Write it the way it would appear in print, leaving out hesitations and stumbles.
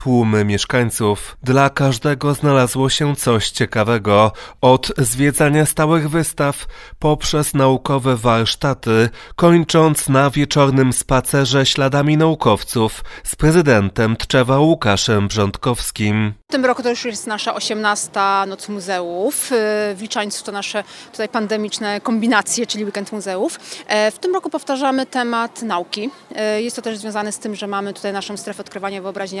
Tłumy mieszkańców. Dla każdego znalazło się coś ciekawego. Od zwiedzania stałych wystaw, poprzez naukowe warsztaty, kończąc na wieczornym spacerze śladami naukowców z prezydentem Tczewa Łukaszem Brzątkowskim. W tym roku to już jest nasza 18. Noc Muzeów. Wliczańców to nasze tutaj pandemiczne kombinacje, czyli weekend muzeów. W tym roku powtarzamy temat nauki. Jest to też związane z tym, że mamy tutaj naszą strefę odkrywania wyobraźni